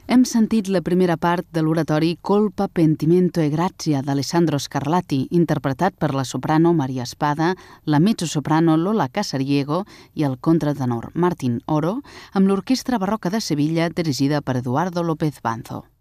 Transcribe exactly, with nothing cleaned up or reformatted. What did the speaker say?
Hem sentit la primera part de l'oratori Colpa, Pentimento e Grazia d'Alessandro Scarlatti, interpretat per la soprano Maria Espada, la mezzosoprano Lola Casariego i el contratenor Martín Oro, amb l'Orquestra Barroca de Sevilla dirigida per Eduardo López Banzo.